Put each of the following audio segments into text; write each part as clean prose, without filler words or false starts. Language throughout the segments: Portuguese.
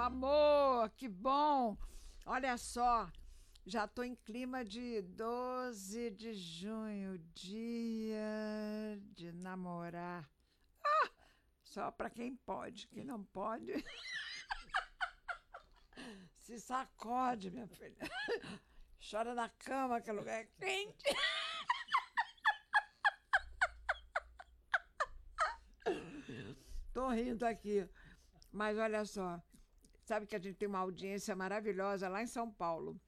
amor, que bom! Olha só, já estou em clima de 12 de junho, dia de namorar. Só para quem pode, quem não pode, se sacode, minha filha. Chora na cama, que o lugar é quente. Tô rindo aqui. Mas olha só, sabe que a gente tem uma audiência maravilhosa lá em São Paulo.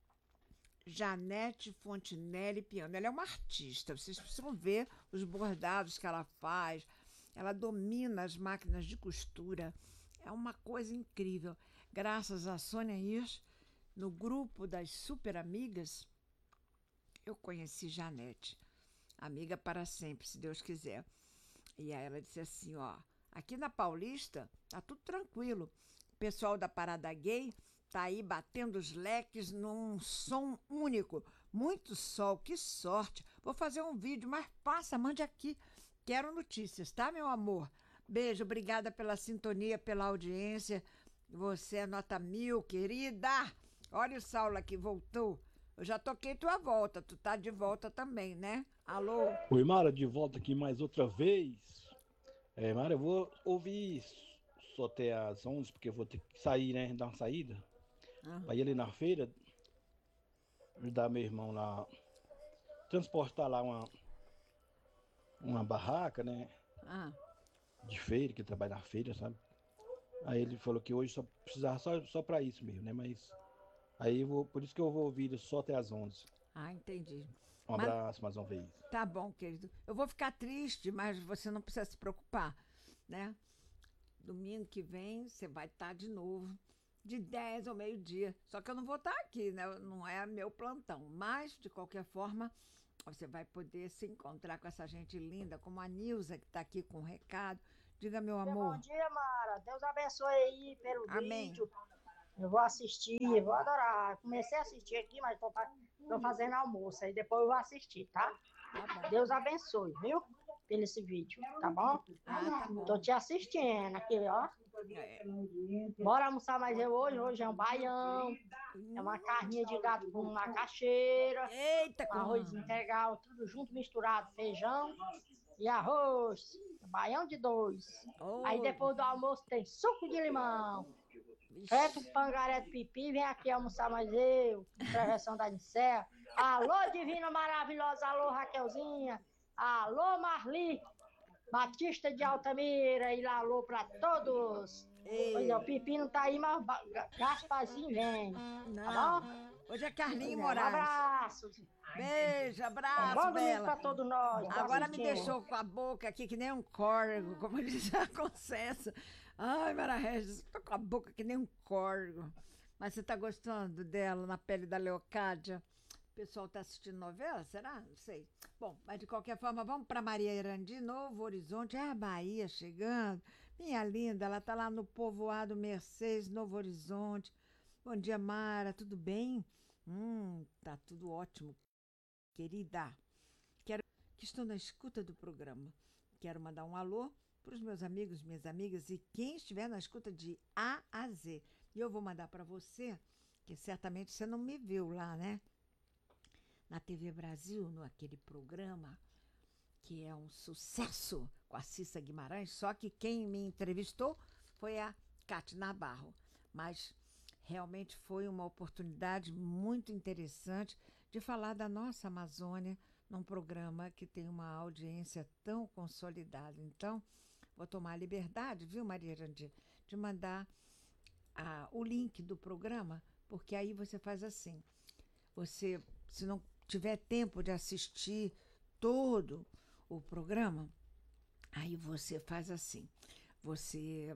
Janete Fontinelli Piano. Ela é uma artista, vocês precisam ver os bordados que ela faz. Ela domina as máquinas de costura. É uma coisa incrível. Graças a Sônia Hirsch, no grupo das Super Amigas, eu conheci Janete. Amiga para sempre, se Deus quiser. E aí ela disse assim, ó, aqui na Paulista tá tudo tranquilo. O pessoal da Parada Gay tá aí batendo os leques num som único. Muito sol, que sorte. Vou fazer um vídeo, mas passa, mande aqui. Quero notícias, tá, meu amor? Beijo, obrigada pela sintonia, pela audiência. Você é nota 1000, querida. Olha o Saulo aqui, voltou. Eu já toquei tua volta, tu tá de volta também, né? Alô? Oi, Mara, de volta aqui mais outra vez. Mara, eu vou ouvir só até às 11, porque eu vou ter que sair, né? Dar uma saída. Pra ir ali na feira, ajudar meu irmão lá, transportar lá uma barraca, né? Ah. De feira, que trabalha na feira, sabe? Aí ele falou que hoje só precisava só pra isso mesmo, né? Mas aí por isso que eu vou ouvir só até às 11. Ah, entendi. Um Mas abraço mais uma vez. tá bom, querido. Eu vou ficar triste, mas você não precisa se preocupar, né? Domingo que vem você vai estar de novo, de 10 ao meio-dia. Só que eu não vou estar aqui, né? Não é meu plantão. Mas, de qualquer forma, você vai poder se encontrar com essa gente linda, como a Nilza, que está aqui com um recado. Diga, meu amor. Bom dia, Mara. Deus abençoe aí pelo Amém. vídeo. Eu vou assistir, vou adorar. Comecei a assistir aqui, mas tô fazendo almoço. Aí depois eu vou assistir, tá? Deus abençoe, viu? Pelo esse vídeo, tá bom? Ah, tá bom. Tô te assistindo aqui, ó. É. Bora almoçar mais eu hoje. Hoje é um baião. É uma carninha de gato com macaxeira. Eita, Arroz integral, tudo junto, misturado. Feijão e arroz. Baião de 2. Oh. Aí depois do almoço tem suco de limão. Vixe. Feto o pangaré do pipi, vem aqui almoçar mais eu. Travessão da Nicel. Alô, divina maravilhosa. Alô, Raquelzinha. Alô, Marli. Batista de Altamira. E lá, alô pra todos. Ei. Pois é, o pipi não tá aí, mas Gasparzinho vem. Não. Tá bom? Hoje é Carlinhos Um Moraes. abraço. Beijo, Um abraço, bom domingo Bela. pra todos nós. Agora me deixou com a boca aqui que nem um córrego, como diz a Concessa. Ai, Mara Regis, tô com a boca que nem um córrego. Mas você tá gostando dela na pele da Leocádia? O pessoal tá assistindo novela, será? Não sei. Bom, mas de qualquer forma, vamos para Maria Irandi, Novo Horizonte. É a Bahia chegando. Minha linda, ela tá lá no povoado Mercedes, Novo Horizonte. Bom dia, Mara, tudo bem? Tá tudo ótimo, querida. Que estou na escuta do programa. Quero mandar um alô para os meus amigos, minhas amigas e quem estiver na escuta de A a Z. E eu vou mandar para você, que certamente você não me viu lá, né? Na TV Brasil, naquele programa que é um sucesso com a Cissa Guimarães, só que quem me entrevistou foi a Cátia Navarro. Mas realmente foi uma oportunidade muito interessante de falar da nossa Amazônia num programa que tem uma audiência tão consolidada. Então, vou tomar a liberdade, viu, Maria Irandi, de mandar o link do programa, porque aí você faz assim. Você, se não tiver tempo de assistir todo o programa, aí você faz assim. Você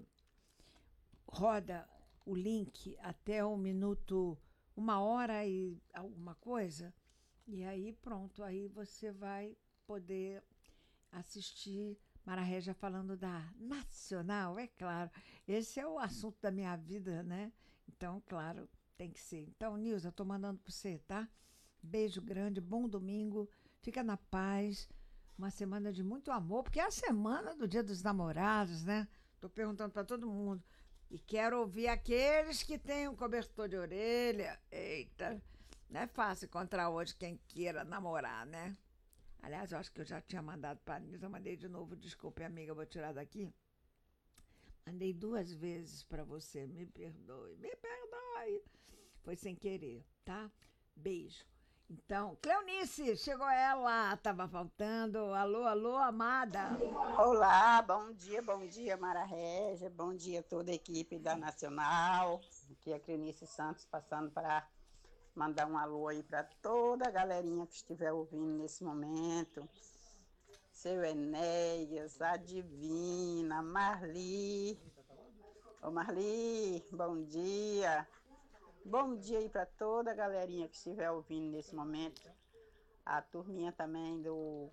roda o link até o minuto, 1h e alguma coisa, e aí pronto, aí você vai poder assistir Mara Régia falando da Nacional, é claro. Esse é o assunto da minha vida, né? Então, claro, tem que ser. Então, Nilza, eu tô mandando para você, tá? Beijo grande, bom domingo, fica na paz, uma semana de muito amor, porque é a semana do Dia dos Namorados, né? Tô perguntando para todo mundo. E quero ouvir aqueles que têm um cobertor de orelha. Eita, não é fácil encontrar hoje quem queira namorar, né? Aliás, eu acho que eu já tinha mandado para a Nisa, eu mandei de novo, desculpe, amiga, eu vou tirar daqui. Mandei 2 vezes para você, me perdoe, me perdoe. Foi sem querer, tá? Beijo. Então, Cleonice, chegou ela, tava faltando. Alô, alô, amada. Olá, bom dia, Mara Régia, bom dia a toda a equipe da Nacional. Aqui é a Cleonice Santos passando para mandar um alô aí para toda a galerinha que estiver ouvindo nesse momento. Seu Enéas, a Divina, Marli. Ô Marli, bom dia. Bom dia aí para toda a galerinha que estiver ouvindo nesse momento. A turminha também do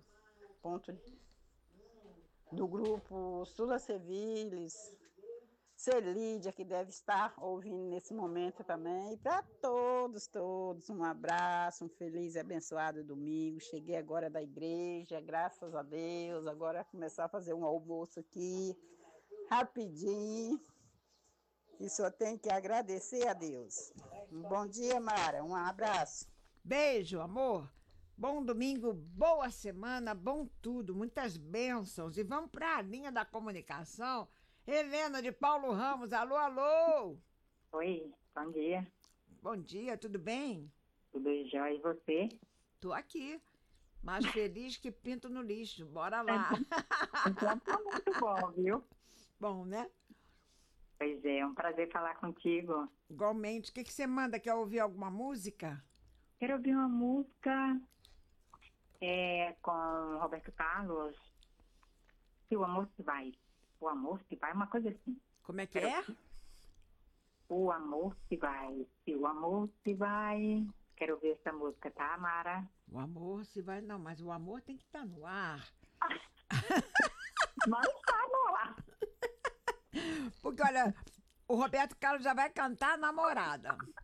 grupo Sula Seviles, Celídia, que deve estar ouvindo nesse momento também. E para todos, um abraço, um feliz e abençoado domingo. Cheguei agora da igreja, graças a Deus. Agora começar a fazer um almoço aqui, rapidinho. E só tenho que agradecer a Deus. Um bom dia, Mara. Um abraço. Beijo, amor. Bom domingo, boa semana, bom tudo, muitas bênçãos. E vamos para a linha da comunicação. Helena de Paulo Ramos, alô, alô. Oi, bom dia. Bom dia, tudo bem? Tudo jóia, e você? Tô aqui, mais feliz que pinto no lixo. Bora lá. Então tá muito bom, viu? Bom, né? Pois é um prazer falar contigo. Igualmente. O que você manda? Quer ouvir alguma música? Quero ouvir uma música com Roberto Carlos. Se o amor se vai. O amor se vai, uma coisa assim. Como é que é? O amor se vai. Se o amor se vai. Quero ouvir essa música, tá, Mara? O amor se vai, não, mas o amor tem que estar no ar. Mas tá no ar. Porque, olha, o Roberto Carlos já vai cantar Namorada.